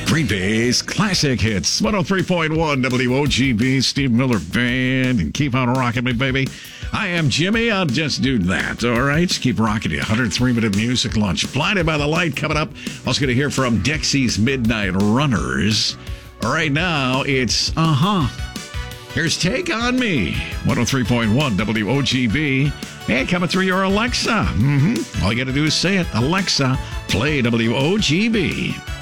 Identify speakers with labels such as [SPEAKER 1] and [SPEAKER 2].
[SPEAKER 1] Green Bay's classic hits. 103.1 WOGB, Steve Miller Band, and keep on rocking me, baby. I am Jimmy. I'll just do that. All right. Keep rocking you. 103-minute music lunch. Blinded by the Light coming up. Also going to hear from Dexy's Midnight Runners. Right now, it's Here's Take On Me. 103.1 WOGB. And coming through your Alexa. All you got to do is say it. Alexa, play WOGB.